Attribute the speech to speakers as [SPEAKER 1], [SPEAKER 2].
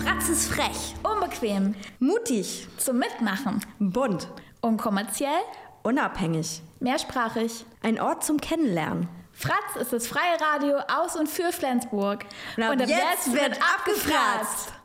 [SPEAKER 1] Fratz ist frech, unbequem,
[SPEAKER 2] mutig,
[SPEAKER 1] zum Mitmachen,
[SPEAKER 2] bunt,
[SPEAKER 1] unkommerziell,
[SPEAKER 2] unabhängig,
[SPEAKER 1] mehrsprachig.
[SPEAKER 2] ein Ort zum Kennenlernen.
[SPEAKER 1] Fratz ist das freie Radio aus und für Flensburg.
[SPEAKER 2] Und ab jetzt wird abgefratzt!